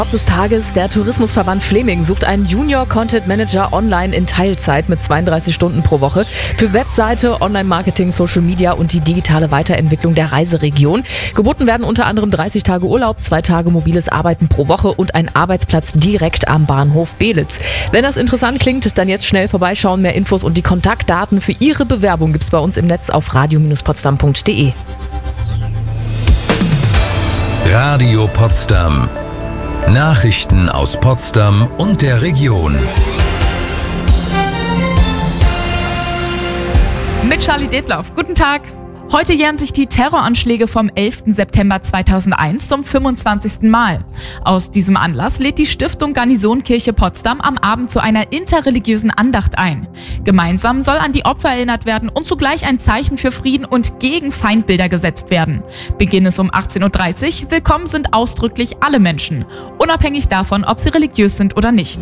Des Tages, der Tourismusverband Fleming sucht einen Junior Content Manager online in Teilzeit mit 32 Stunden pro Woche für Webseite, Online-Marketing, Social Media und die digitale Weiterentwicklung der Reiseregion. Geboten werden unter anderem 30 Tage Urlaub, 2 Tage mobiles Arbeiten pro Woche und ein Arbeitsplatz direkt am Bahnhof Belitz. Wenn das interessant klingt, dann jetzt schnell vorbeischauen. Mehr Infos und die Kontaktdaten für Ihre Bewerbung gibt's bei uns im Netz auf radio-potsdam.de. Radio Potsdam. Nachrichten aus Potsdam und der Region. Mit Charlie Detloff. Guten Tag. Heute jähren sich die Terroranschläge vom 11. September 2001 zum 25. Mal. Aus diesem Anlass lädt die Stiftung Garnisonkirche Potsdam am Abend zu einer interreligiösen Andacht ein. Gemeinsam soll an die Opfer erinnert werden und zugleich ein Zeichen für Frieden und gegen Feindbilder gesetzt werden. Beginn ist um 18.30 Uhr. Willkommen sind ausdrücklich alle Menschen, unabhängig davon, ob sie religiös sind oder nicht.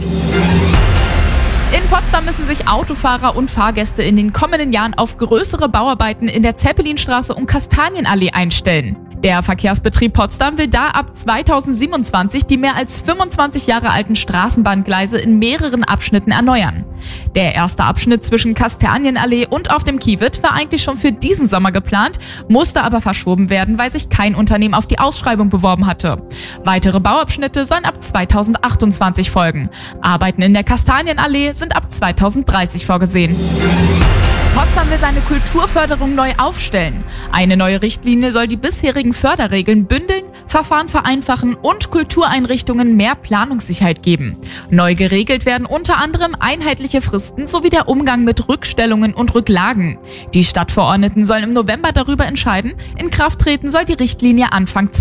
In Potsdam müssen sich Autofahrer und Fahrgäste in den kommenden Jahren auf größere Bauarbeiten in der Zeppelinstraße und Kastanienallee einstellen. Der Verkehrsbetrieb Potsdam will da ab 2027 die mehr als 25 Jahre alten Straßenbahngleise in mehreren Abschnitten erneuern. Der erste Abschnitt zwischen Kastanienallee und auf dem Kiewit war eigentlich schon für diesen Sommer geplant, musste aber verschoben werden, weil sich kein Unternehmen auf die Ausschreibung beworben hatte. Weitere Bauabschnitte sollen ab 2028 folgen. Arbeiten in der Kastanienallee sind ab 2030 vorgesehen. Potsdam will seine Kulturförderung neu aufstellen. Eine neue Richtlinie soll die bisherigen Förderregeln bündeln, Verfahren vereinfachen und Kultureinrichtungen mehr Planungssicherheit geben. Neu geregelt werden unter anderem einheitliche Fristen sowie der Umgang mit Rückstellungen und Rücklagen. Die Stadtverordneten sollen im November darüber entscheiden. In Kraft treten soll die Richtlinie Anfang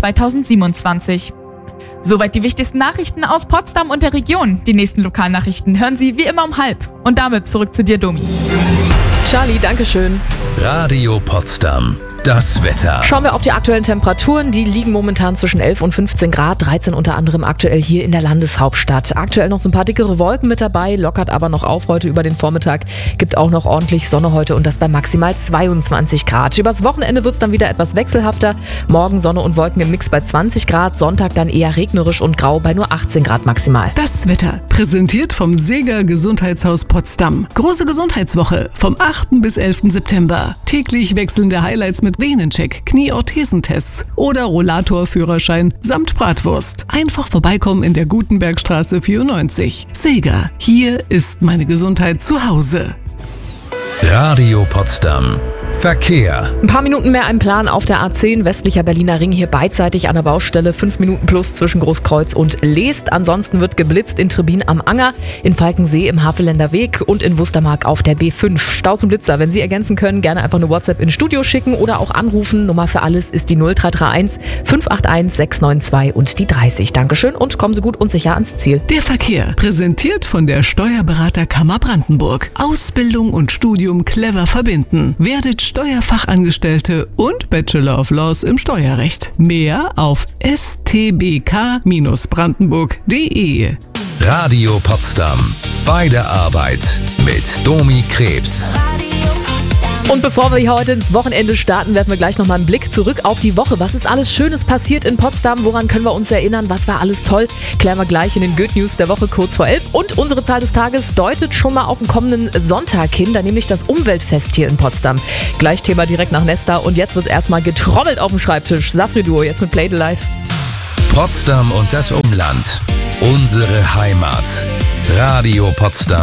2027. Soweit die wichtigsten Nachrichten aus Potsdam und der Region. Die nächsten Lokalnachrichten hören Sie wie immer um 12:30. Und damit zurück zu dir, Domi. Charlie, dankeschön. Radio Potsdam. Das Wetter. Schauen wir auf die aktuellen Temperaturen. Die liegen momentan zwischen 11 und 15 Grad, 13 unter anderem aktuell hier in der Landeshauptstadt. Aktuell noch so ein paar dickere Wolken mit dabei, lockert aber noch auf heute über den Vormittag. Gibt auch noch ordentlich Sonne heute und das bei maximal 22 Grad. Übers Wochenende wird es dann wieder etwas wechselhafter. Morgen Sonne und Wolken im Mix bei 20 Grad, Sonntag dann eher regnerisch und grau bei nur 18 Grad maximal. Das Wetter, präsentiert vom Seeger Gesundheitshaus Potsdam. Große Gesundheitswoche vom 8. bis 11. September. Täglich wechselnde Highlights mit Venencheck, Knie-Orthesentests oder Rollator-Führerschein samt Bratwurst. Einfach vorbeikommen in der Gutenbergstraße 94. Seeger, hier ist meine Gesundheit zu Hause. Radio Potsdam. Verkehr. Ein paar Minuten mehr im Plan auf der A10, westlicher Berliner Ring, hier beidseitig an der Baustelle. 5 Minuten plus zwischen Großkreuz und Leest. Ansonsten wird geblitzt in Trebin am Anger, in Falkensee im Havelländer Weg und in Wustermark auf der B5. Stau zum Blitzer. Wenn Sie ergänzen können, gerne einfach eine WhatsApp ins Studio schicken oder auch anrufen. Nummer für alles ist die 0331 581 692 und die 30. Dankeschön und kommen Sie gut und sicher ans Ziel. Der Verkehr, präsentiert von der Steuerberaterkammer Brandenburg. Ausbildung und Studium clever verbinden. Werdet Steuerfachangestellte und Bachelor of Laws im Steuerrecht. Mehr auf stbk-brandenburg.de. Radio Potsdam. Bei der Arbeit mit Domi Krebs. Und bevor wir hier heute ins Wochenende starten, werfen wir gleich nochmal einen Blick zurück auf die Woche. Was ist alles Schönes passiert in Potsdam? Woran können wir uns erinnern? Was war alles toll? Klären wir gleich in den Good News der Woche kurz vor 11. Und unsere Zahl des Tages deutet schon mal auf den kommenden Sonntag hin, da nämlich das Umweltfest hier in Potsdam. Gleich Thema direkt nach Nesta. Und jetzt wird erstmal getrommelt auf dem Schreibtisch. Safri Duo, jetzt mit Play the Life. Potsdam und das Umland. Unsere Heimat. Radio Potsdam.